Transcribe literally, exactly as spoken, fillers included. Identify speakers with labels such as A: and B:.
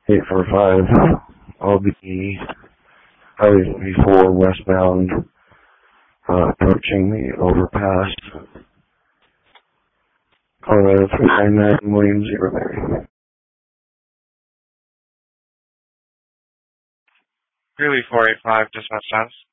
A: eight four five, I'll be probably before westbound, uh, approaching the overpass. Colorado three nine nine, William Zero Mary.
B: Greeley four eight five, dispatch status.